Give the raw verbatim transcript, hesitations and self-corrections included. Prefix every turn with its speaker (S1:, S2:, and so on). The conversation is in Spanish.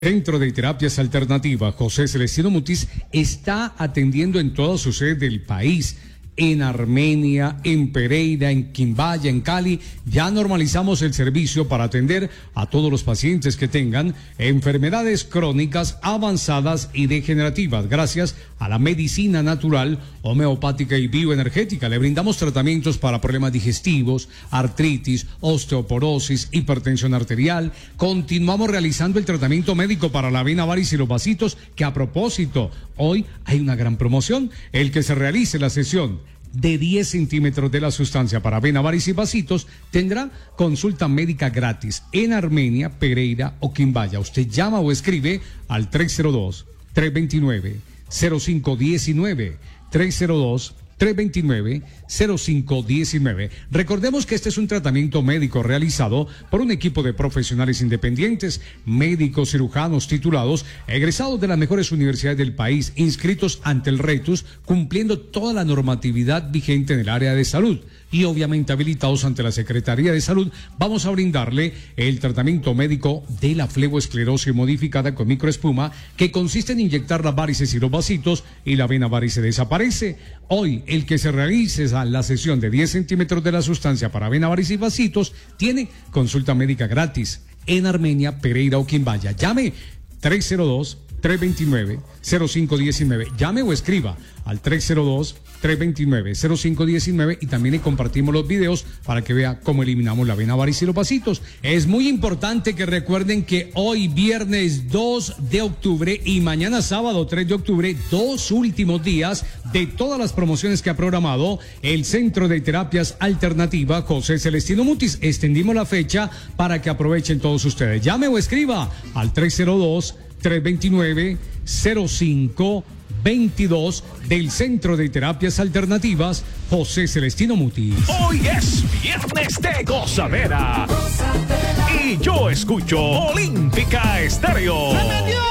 S1: Centro de Terapias Alternativas José Celestino Mutis está atendiendo en toda su sede del país, en Armenia, en Pereira, en Quimbaya, en Cali. Ya normalizamos el servicio para atender a todos los pacientes que tengan enfermedades crónicas avanzadas y degenerativas. Gracias a la medicina natural, homeopática y bioenergética, le brindamos tratamientos para problemas digestivos, artritis, osteoporosis, hipertensión arterial. Continuamos realizando el tratamiento médico para la vena varis y los vasitos, que a propósito, hoy hay una gran promoción. El que se realice la sesión de diez centímetros de la sustancia para vena varis y vasitos tendrá consulta médica gratis en Armenia, Pereira o Quimbaya. Usted llama o escribe al tres cero dos, tres dos nueve, cero cinco uno nueve, tres cero dos, tres dos nueve, cero cinco uno nueve. Recordemos que este es un tratamiento médico realizado por un equipo de profesionales independientes, médicos, cirujanos titulados, egresados de las mejores universidades del país, inscritos ante el RETUS, cumpliendo toda la normatividad vigente en el área de salud y obviamente habilitados ante la Secretaría de Salud. Vamos a brindarle el tratamiento médico de la fleboesclerosis modificada con microespuma, que consiste en inyectar las varices y los vasitos y la vena varis se desaparece. Hoy, el que se realice la sesión de diez centímetros de la sustancia para vena varis y vasitos tiene consulta médica gratis en Armenia, Pereira o Quimbaya. Llame tres cero dos, tres dos nueve, cero cinco uno nueve. Llame o escriba al tres cero dos, tres dos nueve, cero cinco uno nueve y también le compartimos los videos para que vea cómo eliminamos la vena varis y los vasitos. Es muy importante que recuerden que hoy viernes dos de octubre y mañana sábado tres de octubre, dos últimos días de todas las promociones que ha programado el Centro de Terapias Alternativas José Celestino Mutis. Extendimos la fecha para que aprovechen todos ustedes. Llame o escriba al tres cero dos, tres dos nueve, cero cinco veintidós del Centro de Terapias Alternativas José Celestino Mutis.
S2: Hoy es viernes de gozadera y yo escucho Olímpica Estéreo.